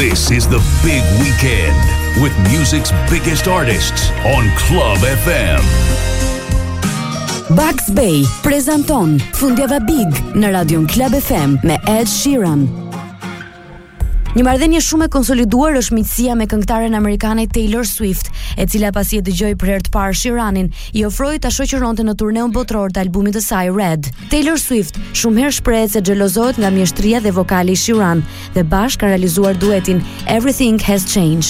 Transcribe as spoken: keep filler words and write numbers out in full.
This is the big weekend with music's biggest artists on Club F M. Bugs Bay prezanton Fundjava Big në radion Club F M me Ed Sheeran. Një marrëdhënie shumë e konsoliduar është miqësia me këngëtaren amerikane Taylor Swift, e cila pasi e dëgjoi për herë të parë Sheeranin, i ofroi ta shoqëronte në turneun botror të albumit të saj Red. Taylor Swift shumë herë shprehet se xhelozohet nga mjeshtria dhe vokali i Sheeran dhe bashkë kanë realizuar duetin Everything Has Changed.